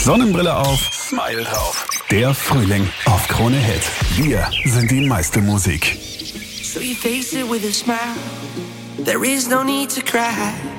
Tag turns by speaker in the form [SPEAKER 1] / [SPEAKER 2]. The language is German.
[SPEAKER 1] Sonnenbrille auf, Smile drauf. Der Frühling auf Krone Hit. Wir sind die meiste Musik.
[SPEAKER 2] So you face it with a smile. There is no need to cry.